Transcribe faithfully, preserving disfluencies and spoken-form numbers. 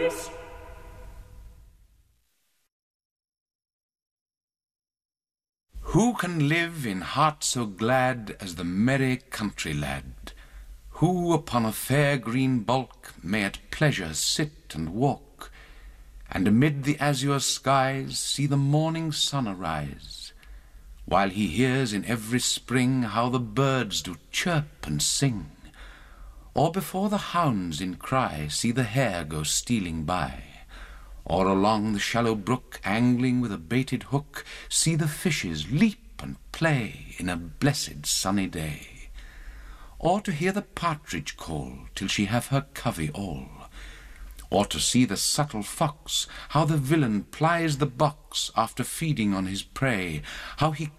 skies. Who can live in heart so glad as the merry country lad? Who upon a fair green bulk may at pleasure sit and walk, and amid the azure skies see the morning sun arise, while he hears in every spring how the birds do chirp and sing, or before the hounds in cry see the hare go stealing by, or along the shallow brook angling with a baited hook see the fishes leap and play in a blessed sunny day, or to hear the partridge call till she have her covey all, or to see the subtle fox, how the villain plies the box after feeding on his prey, how he